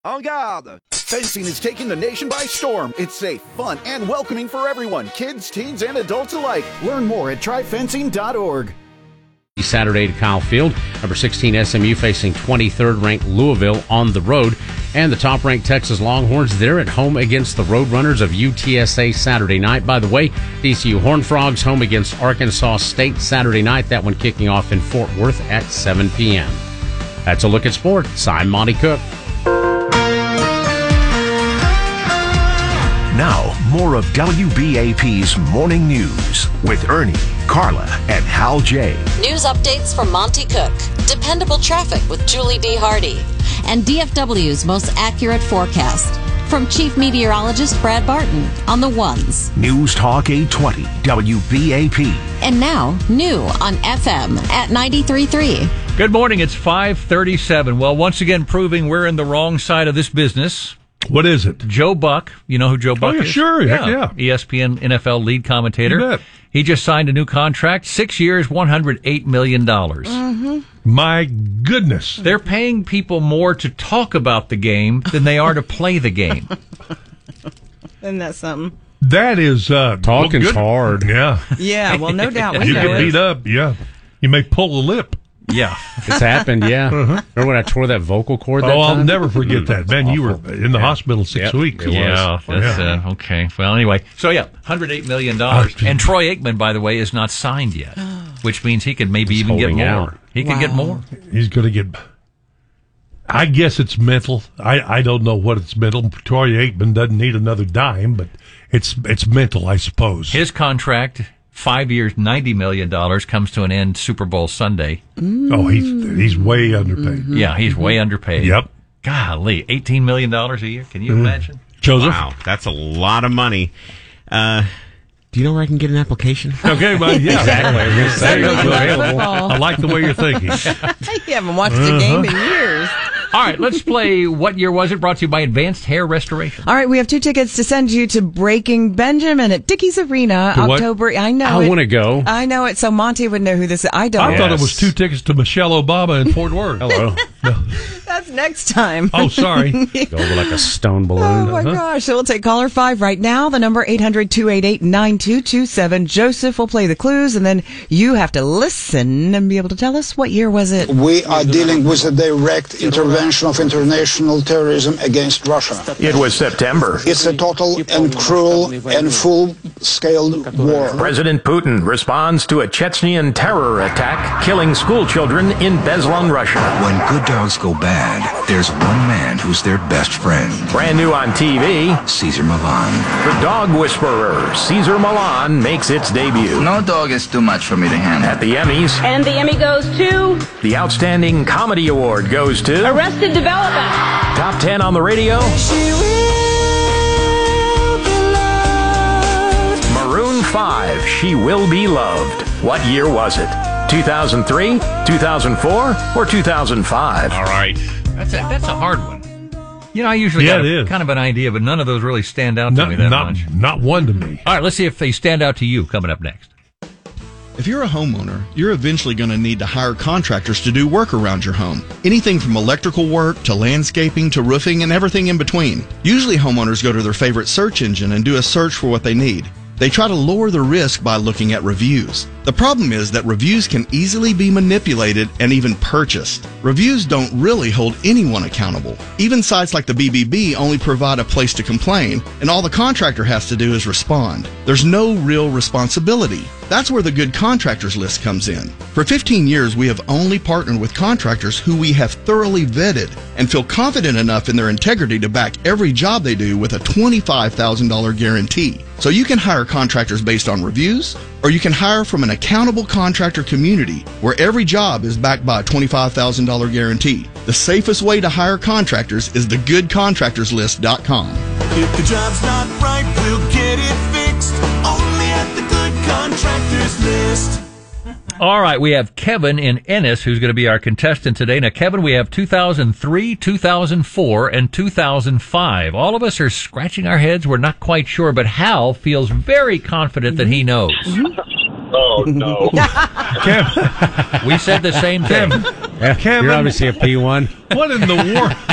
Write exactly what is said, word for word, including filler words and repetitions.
En garde! Fencing is taking the nation by storm. It's safe, fun, and welcoming for everyone, kids, teens, and adults alike. Learn more at try fencing dot org. Saturday to Kyle Field. Number sixteen S M U facing twenty-third ranked Louisville on the road. And the top-ranked Texas Longhorns, they're at home against the Roadrunners of U T S A Saturday night. By the way, D C U Horned Frogs home against Arkansas State Saturday night. That one kicking off in Fort Worth at seven p.m. That's a look at sports. I'm Monty Cook. Now, more of W B A P's Morning News with Ernie, Carla, and Hal J. News updates from Monty Cook. Dependable traffic with Julie D. Hardy. And D F W's most accurate forecast from Chief Meteorologist Brad Barton on the ones. News Talk eight twenty W B A P. And now, new on F M at ninety-three point three. Good morning. It's five thirty-seven. Well, once again, proving we're in the wrong side of this business. What is it? Joe Buck. You know who Joe Buck oh, yeah, is? Sure, yeah. yeah. E S P N N F L lead commentator. You bet. He just signed a new contract, six years, one hundred eight million dollars. Mm-hmm. My goodness. They're paying people more to talk about the game than they are to play the game. Isn't that something? That is... Uh, Talking's well, hard. Yeah. Yeah, well, no doubt. We you know get it. beat up, yeah. You may pull a lip. Yeah. It's happened, yeah. Uh-huh. Remember when I tore that vocal cord that Oh, time? I'll never forget that. Man, you were in the yeah. hospital six Yep, weeks. it Yeah, was. that's, Yeah. Uh, okay. Well, anyway, so yeah, one hundred eight million dollars. And Troy Aikman, by the way, is not signed yet, which means he could maybe He's even get holding more. out. He could Wow. get more. He's going to get... I guess it's mental. I, I don't know what it's mental. Troy Aikman doesn't need another dime, but it's it's mental, I suppose. His contract, five years, ninety million dollars, comes to an end Super Bowl Sunday. Oh, he's he's way underpaid. Mm-hmm. Yeah, he's way underpaid. Yep. Golly, eighteen million dollars a year? Can you imagine? Joseph? Wow, that's a lot of money. Uh, do you know where I can get an application? Okay, buddy. Yeah. Exactly. I was gonna say, That it's goes with available. football. I like the way you're thinking. You haven't watched a game in years. All right, let's play What Year Was It? Brought to you by Advanced Hair Restoration. All right, we have two tickets to send you to Breaking Benjamin at Dickies Arena, To what? October. I know I it. want to go. I know it. So Monty would know who this is. I don't. I Yes. thought it was two tickets to Michelle Obama in Fort Worth. Hello. That's next time. Oh, sorry. Go over like a stone balloon. Oh, my gosh. So we'll take caller five right now. The number eight hundred, two eight eight, nine two two seven. Joseph will play the clues, and then you have to listen and be able to tell us what year was it. We are dealing with a direct intervention of international terrorism against Russia. It was September. It's a total and cruel and full-scale war. President Putin responds to a Chechnyan terror attack, killing school children in Beslan, Russia. When good dogs go bad, there's one man who's their best friend. Brand new on T V, Caesar Milan. The Dog Whisperer, Caesar Milan, makes its debut. No dog is too much for me to handle. At the Emmys, And the Emmy goes to the Outstanding Comedy Award goes to Arrested Development. Top ten on the radio, Maroon five, She Will Be Loved. What year was it? two thousand three, two thousand four, or two thousand five? All right. That's a, that's a hard one. You know, I usually Yeah, got it a, is. kind of an idea, but none of those really stand out to Not, me that not, much. not one to me. All right, let's see if they stand out to you coming up next. If you're a homeowner, you're eventually going to need to hire contractors to do work around your home. Anything from electrical work to landscaping to roofing and everything in between. Usually homeowners go to their favorite search engine and do a search for what they need. They try to lower the risk by looking at reviews. The problem is that reviews can easily be manipulated and even purchased. Reviews don't really hold anyone accountable. Even sites like the B B B only provide a place to complain, and all the contractor has to do is respond. There's no real responsibility. That's where the Good Contractors list comes in. For fifteen years, we have only partnered with contractors who we have thoroughly vetted and feel confident enough in their integrity to back every job they do with a twenty-five thousand dollars guarantee. So you can hire contractors based on reviews, or you can hire from an accountable contractor community where every job is backed by a twenty-five thousand dollars guarantee. The safest way to hire contractors is the good contractors list dot com. If the job's not right, we'll get it fixed. Only at the Good Contractors List. All right, we have Kevin in Ennis, who's going to be our contestant today. Now, Kevin, we have two thousand three, two thousand four, and two thousand five. All of us are scratching our heads. We're not quite sure, but Hal feels very confident that he knows. Oh, no. We said the same thing. Yeah, Kevin. You're obviously a P one. What in the world?